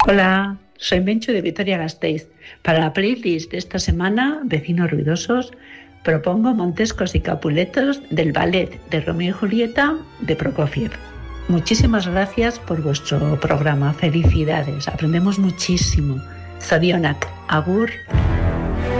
Hola, soy Menchu de Vitoria-Gasteiz. Para la playlist de esta semana, Vecinos Ruidosos, propongo Montescos y Capuletos del ballet de Romeo y Julieta de Prokofiev. Muchísimas gracias por vuestro programa. Felicidades, aprendemos muchísimo. Zorionak, agur.